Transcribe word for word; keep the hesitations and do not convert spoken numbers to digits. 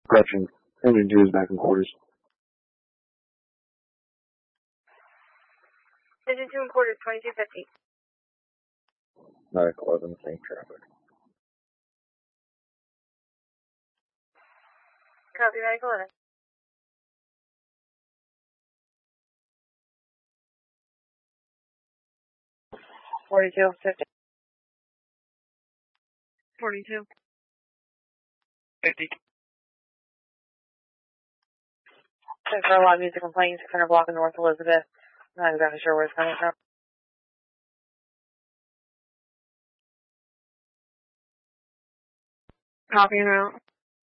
Correction. Engine two is back in quarters. Engine two in quarters, twenty-two fifty. Nine eleven, same traffic. Copy, Medic eleven. Forty-two fifty. Forty-two. Fifty. Thanks for a lot of music complaints. Center block in North Elizabeth. Not exactly sure where it's coming from. Copy and out.